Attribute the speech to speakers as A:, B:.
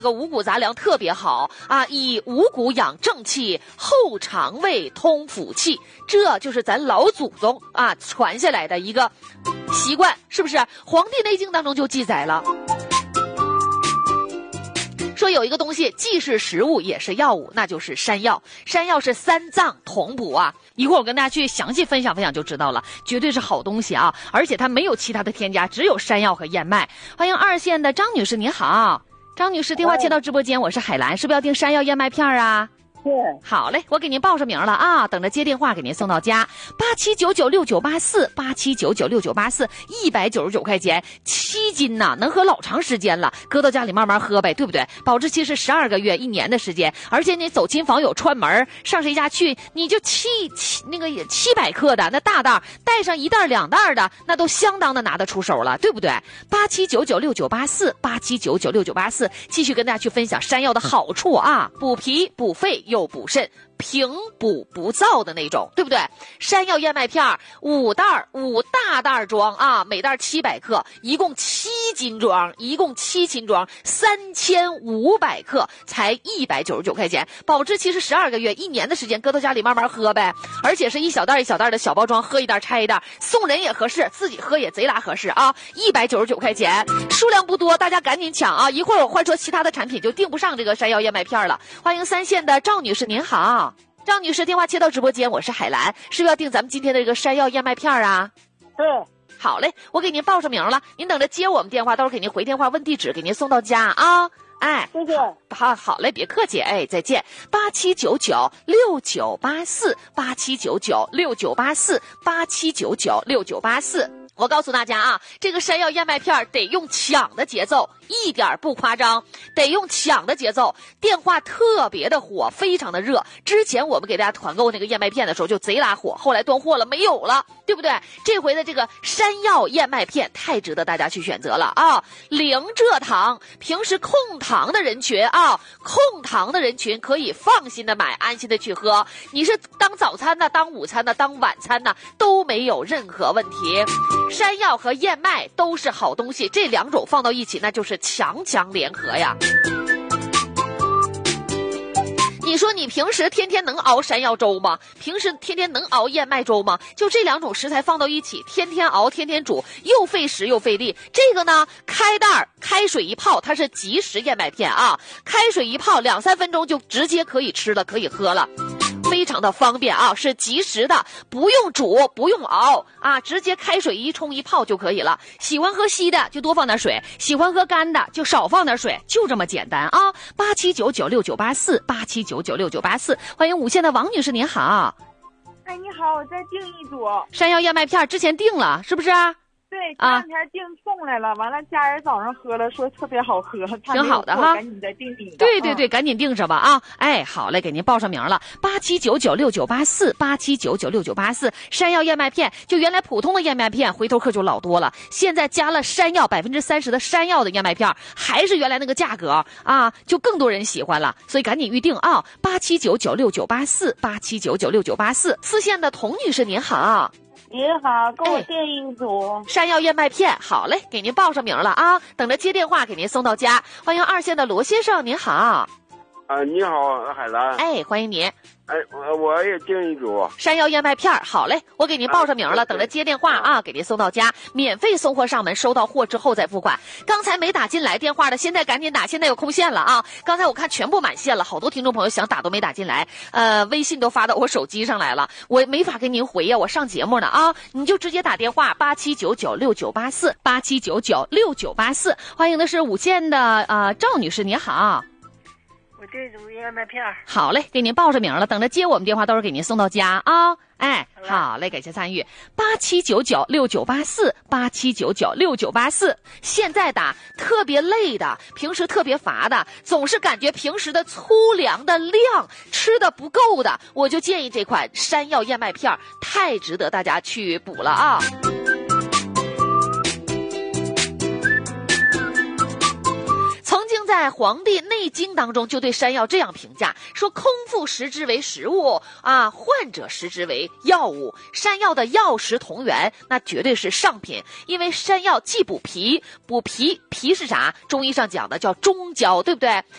A: 这个五谷杂粮特别好啊，以五谷养正气，后肠胃通腑气，这就是咱老祖宗啊传下来的一个习惯，是不是？《黄帝内经》当中就记载了。说有一个东西既是食物也是药物，那就是山药。山药是三脏同补啊，一会儿我跟大家去详细分享就知道了，绝对是好东西啊！而且它没有其他的添加，只有山药和燕麦。欢迎二线的张女士，您好，张女士电话接到直播间，我是海兰，是不是要订山药燕麦片啊？
B: 对，
A: 好嘞，我给您报上名了啊，等着接电话给您送到家。87996984，87996984，199块钱，7斤呐，能喝老长时间了，搁到家里慢慢喝呗，对不对？保质期是12个月，1年的时间，而且你走亲访友串门上谁家去，你就700克的那大袋，带上1袋2袋的，那都相当的拿得出手了，对不对？87996984，87996984，继续跟大家去分享山药的好处啊，补脾补肺又补肾，平补不燥的那种，对不对？山药燕麦片5袋，5大袋装啊，每袋700克，一共7斤装，3500克，才199块钱，保质期是12个月，1年的时间，搁到家里慢慢喝呗。而且是一小袋一小袋的小包装，喝一袋拆一袋，送人也合适，自己喝也贼拉合适啊！199块钱，数量不多，大家赶紧抢啊！一会儿我换说其他的产品就订不上这个山药燕麦片了。欢迎3线的赵女士，您好。赵女士电话接到直播间，我是海兰，是不是要订咱们今天的这个山药燕麦片啊？
B: 对，
A: 好嘞，我给您报上名了，您等着接我们电话，到时候给您回电话问地址，给您送到家啊。哎，
B: 谢谢。
A: 好嘞，别客气，哎，再见。87996984，87996984，87996984。我告诉大家啊，这个山药燕麦片得用抢的节奏，一点不夸张，得用抢的节奏。电话特别的火，非常的热。之前我们给大家团购那个燕麦片的时候就贼拉火，后来断货了，没有了，对不对？这回的这个山药燕麦片太值得大家去选择了啊！零蔗糖，平时控糖的人群啊，控糖的人群可以放心的买，安心的去喝。你是当早餐呢，当午餐呢，当晚餐呢，都没有任何问题。山药和燕麦都是好东西，这两种放到一起，那就是强强联合呀。你说你平时天天能熬山药粥吗？平时天天能熬燕麦粥吗？就这两种食材放到一起，天天熬天天煮，又费时又费力。这个呢，开袋开水一泡，它是即食燕麦片啊，开水一泡2-3分钟就直接可以吃了，可以喝了。非常的方便啊，是即食的，不用煮不用熬啊，直接开水一冲一泡就可以了。喜欢喝稀的就多放点水，喜欢喝干的就少放点水，就这么简单啊。87996984，87996984，欢迎5线的王女士，您好。
B: 哎，你好，我再订一组
A: 山药燕麦片，之前订了是不是啊？
B: 对，前2天订送来了，完了家人早上喝了，说特别好喝，
A: 挺好的哈，
B: 赶紧再订一个。
A: 对，赶紧订上吧啊！哎，好嘞，给您报上名了，87996984，87996984，山药燕麦片，就原来普通的燕麦片回头客就老多了，现在加了山药30%的山药的燕麦片，还是原来那个价格啊，就更多人喜欢了，所以赶紧预定啊！87996984，87996984。4线的童女士您好。
B: 您好，给我订一组
A: 山药燕麦片，好嘞，给您报上名了啊，等着接电话给您送到家。欢迎2线的罗先生，您好。
C: 你好，海兰。
A: 哎，欢迎您。
C: 哎，我也订一组
A: 山药燕麦片，好嘞，我给您报上名了，等着接电话啊，给您送到家，免费送货上门，收到货之后再付款。刚才没打进来电话的，现在赶紧打，现在有空线了啊！刚才我看全部满线了，好多听众朋友想打都没打进来，微信都发到我手机上来了，我没法跟您回呀，我上节目呢啊，你就直接打电话87996984，87996984。欢迎的是5线的赵女士，您好。
B: 我这组燕麦片，
A: 好嘞，给您报上名了，等着接我们电话，到时候给您送到家啊。哎，好嘞，感谢参与。87996984，87996984。现在打特别累的，平时特别乏的，总是感觉平时的粗粮的量吃的不够的，我就建议这款山药燕麦片，太值得大家去补了啊。曾经在《黄帝内经》当中就对山药这样评价，说空腹食之为食物啊，患者食之为药物。山药的药食同源，那绝对是上品。因为山药既补脾，补脾是啥？中医上讲的叫中焦，对不对？